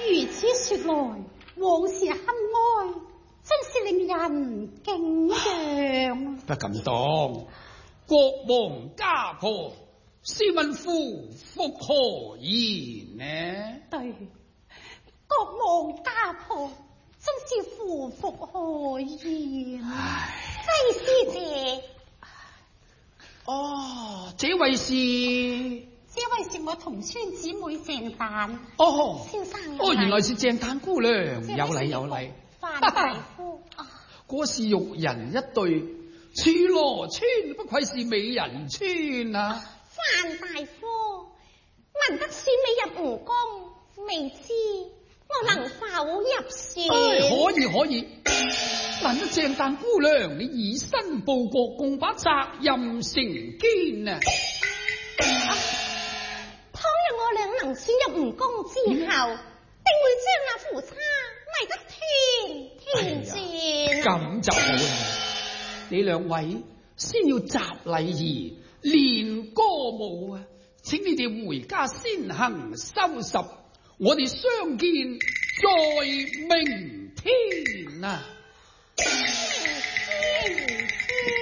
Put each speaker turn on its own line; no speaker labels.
如此說來，往事堪哀，真是令人敬仰。
不敢當，國王家婆，試問夫復何言呢？
對，國王家婆真是夫復何言？祭司姐，
哦，這位是
我同村姊妹鄭旦。
哦，
先生
原來是鄭旦姑娘，有禮有禮。
范大夫，
果是玉人一對，處羅村不愧是美人村啊！
范大夫，聞得選美入吳宮，未知我能否入選？
可以。難得鄭旦姑娘，你以身報國，共把責任承肩啊！
倘若我倆能選入吳宮之後，定會將那夫差賣得天轉。
咁就好啦！你兩位先要習禮儀，練歌舞啊！請你哋回家先行收拾，我哋相見在明天啊！
明天